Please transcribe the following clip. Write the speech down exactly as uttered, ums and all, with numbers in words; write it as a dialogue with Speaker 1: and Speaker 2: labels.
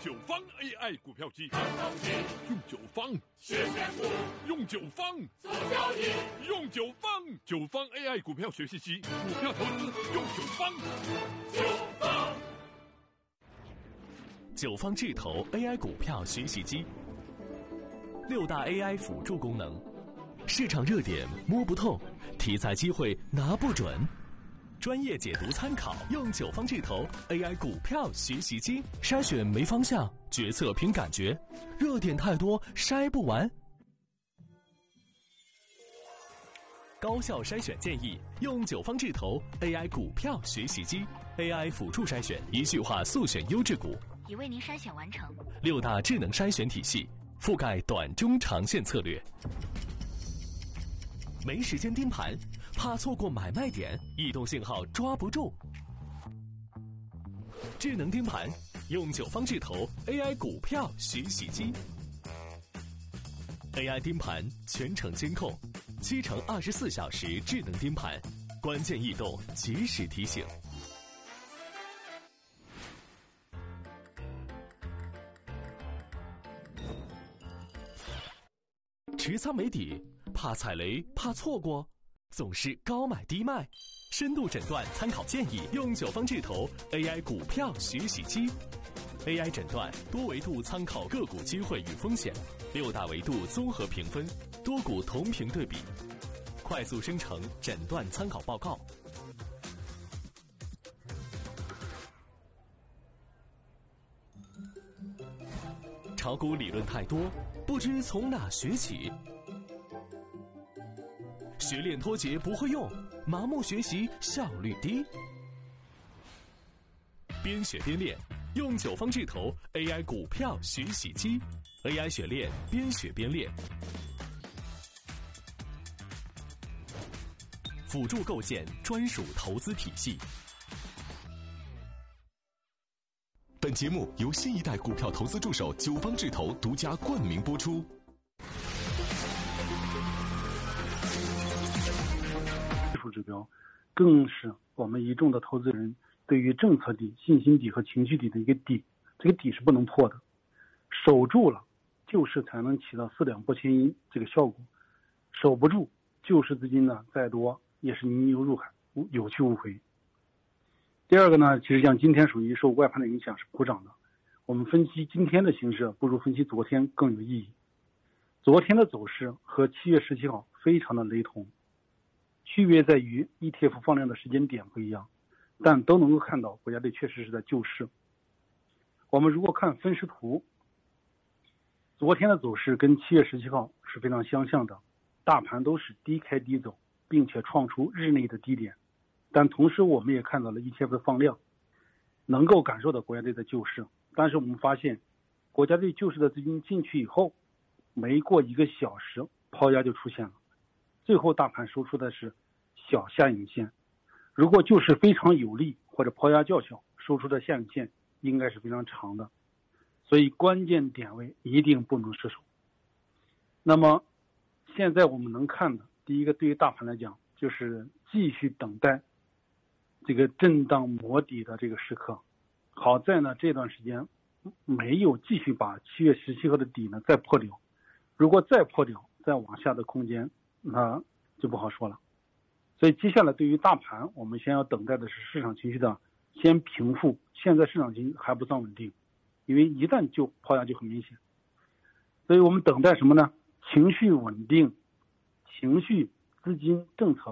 Speaker 1: 九方 A I 股票机，用九方学选股，用九方做交易，用九方九方 A I 股票学习机，股票投资用九方。九方
Speaker 2: 九方智投 A I 股票学习机，六大 A I 辅助功能，市场热点摸不透，题材机会拿不准。专业解读参考，用九方智投 A I 股票学习机，筛选没方向，决策凭感觉，热点太多筛不完。高效筛选建议，用九方智投 A I 股票学习机 ，A I 辅助筛选，一句话速选优质股，
Speaker 3: 已为您筛选完成。
Speaker 2: 六大智能筛选体系，覆盖短中长线策略。没时间盯盘，怕错过买卖点，异动信号抓不住。智能盯盘，用九方智投 A I 股票学习机。A I 盯盘全程监控，七乘二十四小时智能盯盘，关键异动及时提醒。持仓没底，怕踩雷，怕错过，总是高买低卖。深度诊断参考建议，用九方智投 A I 股票学习机。A I 诊断多维度参考个股机会与风险，六大维度综合评分，多股同屏对比，快速生成诊断参考报告。炒股理论太多，不知从哪学起。学练脱节不会用，盲目学习效率低。边学边练，用九方智投 A I 股票学习机 ，A I 学练边学边练，辅助构建专属投资体系。
Speaker 4: 本节目由新一代股票投资助手九方智投独家冠名播出。
Speaker 5: 技术指标，更是我们一众的投资人对于政策底、信心底和情绪底的一个底，这个底是不能破的，守住了，救市才能起到四两拨千斤这个效果；守不住，救市资金呢再多也是泥牛入海，有去无回。第二个呢，其实像今天属于受外盘的影响是普涨的，我们分析今天的形势不如分析昨天更有意义。昨天的走势和七月十七号非常的雷同，区别在于 E T F 放量的时间点不一样，但都能够看到国家队确实是在救市。我们如果看分时图，昨天的走势跟七月十七号是非常相像的，大盘都是低开低走，并且创出日内的低点。但同时我们也看到了 E T F 的放量，能够感受到国家队在救市。但是我们发现国家队救市的资金进去以后，没过一个小时抛压就出现了，最后大盘收出的是小下影线。如果救市非常有力或者抛压较小，收出的下影线应该是非常长的，所以关键点位一定不能失手。那么现在我们能看的第一个，对于大盘来讲就是继续等待这个震荡磨底的这个时刻。好在呢这段时间没有继续把七月十七号的底呢再破掉，如果再破掉再往下的空间那就不好说了。所以接下来对于大盘，我们先要等待的是市场情绪的先平复，现在市场情绪还不算稳定，因为一旦就抛压就很明显，所以我们等待什么呢？情绪稳定，情绪资金政策